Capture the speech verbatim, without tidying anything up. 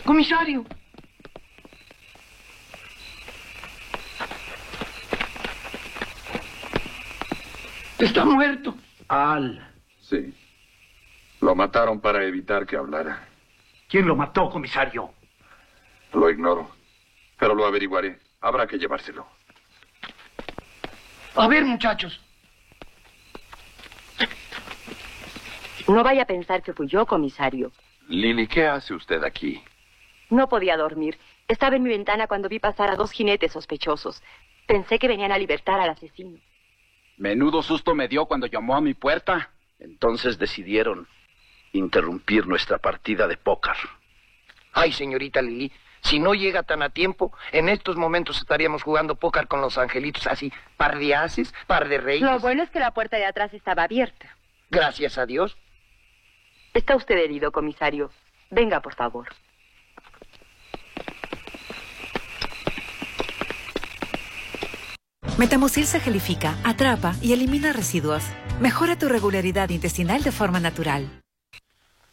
Comisario. Está muerto. Al. Sí. Lo mataron para evitar que hablara. ¿Quién lo mató, comisario? Lo ignoro, pero lo averiguaré. Habrá que llevárselo. A ver, muchachos. No vaya a pensar que fui yo, comisario. Lily, ¿qué hace usted aquí? No podía dormir. Estaba en mi ventana cuando vi pasar a dos jinetes sospechosos. Pensé que venían a libertar al asesino. Menudo susto me dio cuando llamó a mi puerta. Entonces decidieron interrumpir nuestra partida de póker. Ay, señorita Lili, si no llega tan a tiempo, en estos momentos estaríamos jugando póker con los angelitos así, par de ases, par de reyes. Lo bueno es que la puerta de atrás estaba abierta. Gracias a Dios. Está usted herido, comisario. Venga, por favor. Metamucil se gelifica, atrapa y elimina residuos. Mejora tu regularidad intestinal de forma natural.